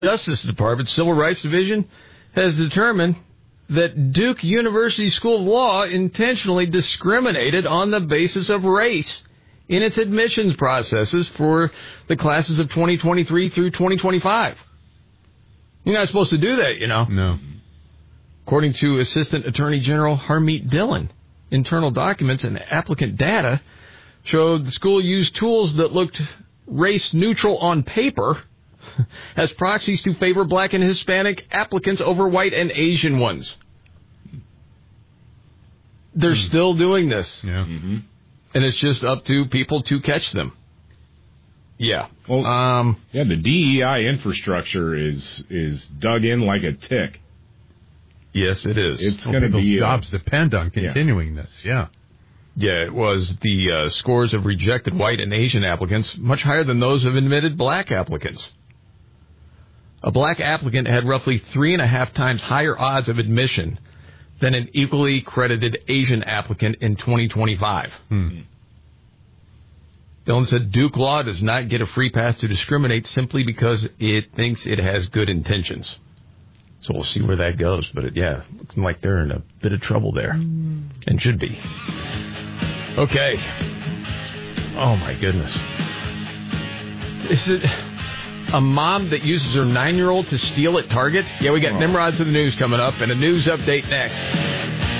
Justice Department Civil Rights Division has determined that Duke University School of Law intentionally discriminated on the basis of race in its admissions processes for the classes of 2023 through 2025. You're not supposed to do that, you know. No. According to Assistant Attorney General Harmeet Dillon, internal documents and applicant data showed the school used tools that looked race-neutral on paper as proxies to favor black and Hispanic applicants over white and Asian ones. They're still doing this. Yeah. Mm-hmm. And it's just up to people to catch them. Yeah. Well, the DEI infrastructure is dug in like a tick. Yes, it is. It's going to be... jobs depend on continuing this, yeah. Yeah, it was the scores of rejected white and Asian applicants much higher than those of admitted black applicants. A black applicant had roughly 3.5 times higher odds of admission than an equally credited Asian applicant in 2025. Dillon said Duke Law does not get a free pass to discriminate simply because it thinks it has good intentions. So we'll see where that goes. But, looking like they're in a bit of trouble there. And should be. Okay. Oh, my goodness. Is it a mom that uses her 9-year-old to steal at Target? Yeah, we got Nimrods of the News coming up and a news update next.